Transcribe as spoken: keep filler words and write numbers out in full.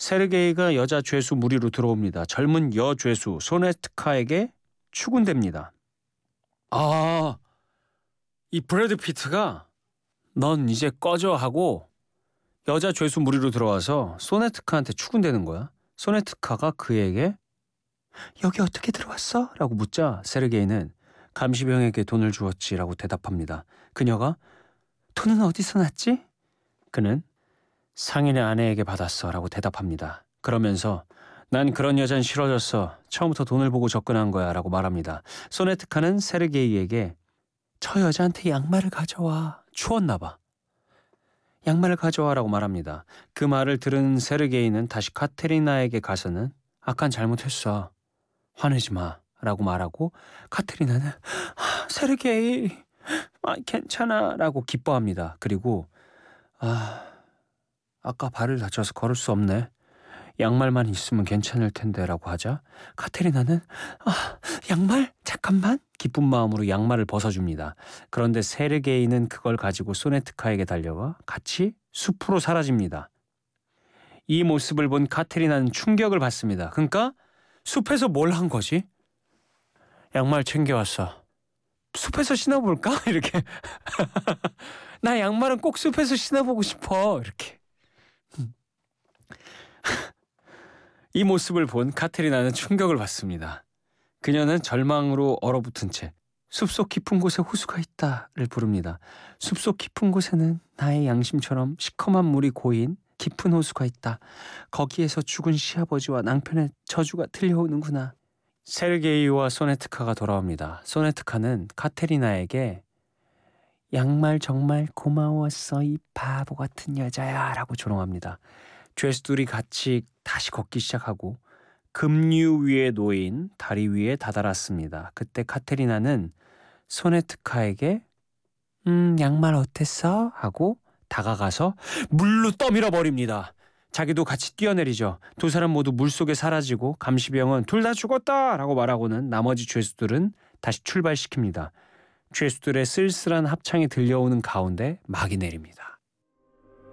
세르게이가 여자 죄수 무리로 들어옵니다. 젊은 여 죄수 소네트카에게 추군됩니다. 아, 이 브래드 피트가 넌 이제 꺼져 하고 여자 죄수 무리로 들어와서 소네트카한테 추군대는 거야. 소네트카가 그에게 여기 어떻게 들어왔어? 라고 묻자 세르게이는 감시병에게 돈을 주었지 라고 대답합니다. 그녀가 돈은 어디서 났지? 그는 상인의 아내에게 받았어 라고 대답합니다. 그러면서 난 그런 여잔 싫어졌어. 처음부터 돈을 보고 접근한 거야 라고 말합니다. 소네트카는 세르게이에게 저 여자한테 양말을 가져와. 추웠나 봐. 양말을 가져와라고 말합니다. 그 말을 들은 세르게이는 다시 카테리나에게 가서는 아깐 잘못했어. 화내지 마 라고 말하고 카테리나는 세르게이 아, 괜찮아 라고 기뻐합니다. 그리고 아, 아까 발을 다쳐서 걸을 수 없네. 양말만 있으면 괜찮을 텐데 라고 하자 카테리나는 아, 양말? 잠깐만 기쁜 마음으로 양말을 벗어줍니다. 그런데 세르게이는 그걸 가지고 소네트카에게 달려가 같이 숲으로 사라집니다. 이 모습을 본 카테리나는 충격을 받습니다. 그러니까 숲에서 뭘 한 거지? 양말 챙겨왔어. 숲에서 신어볼까? 이렇게 나 양말은 꼭 숲에서 신어보고 싶어. 이렇게 이 모습을 본 카테리나는 충격을 받습니다. 그녀는 절망으로 얼어붙은 채 숲속 깊은 곳에 호수가 있다를 부릅니다. 숲속 깊은 곳에는 나의 양심처럼 시커먼 물이 고인 깊은 호수가 있다. 거기에서 죽은 시아버지와 낭편의 저주가 들려오는구나. 세르게이와 소네트카가 돌아옵니다. 소네트카는 카테리나에게 양말 정말 고마웠어 이 바보 같은 여자야 라고 조롱합니다. 죄수들이 같이 다시 걷기 시작하고 급류 위에 놓인 다리 위에 다다랐습니다. 그때 카테리나는 소네트카에게 음 양말 어땠어? 하고 다가가서 물로 떠밀어 버립니다. 자기도 같이 뛰어내리죠. 두 사람 모두 물속에 사라지고 감시병은 둘 다 죽었다 라고 말하고는 나머지 죄수들은 다시 출발시킵니다. 죄수들의 쓸쓸한 합창이 들려오는 가운데 막이 내립니다.